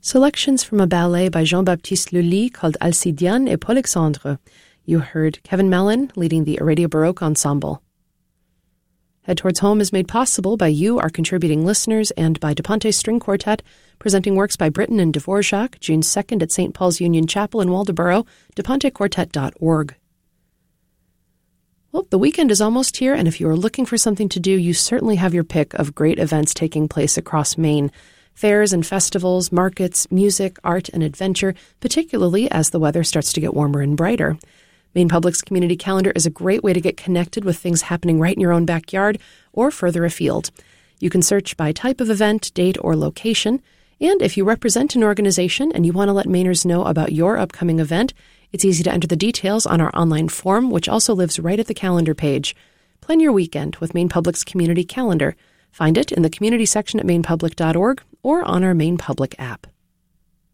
Selections from a ballet by Jean-Baptiste Lully called Alcidiane et Polexandre. You heard Kevin Mellon leading the Aradia Baroque Ensemble. Head Towards Home is made possible by you, our contributing listeners, and by DePonte String Quartet, presenting works by Britten and Dvorak, June 2nd at St. Paul's Union Chapel in Waldoboro, depontequartet.org. Well, the weekend is almost here, and if you are looking for something to do, you certainly have your pick of great events taking place across Maine. Fairs and festivals, markets, music, art, and adventure, particularly as the weather starts to get warmer and brighter. Maine Public's community calendar is a great way to get connected with things happening right in your own backyard or further afield. You can search by type of event, date, or location. And if you represent an organization and you want to let Mainers know about your upcoming event, it's easy to enter the details on our online form, which also lives right at the calendar page. Plan your weekend with Maine Public's community calendar. Find it in the community section at mainepublic.org or on our Maine Public app.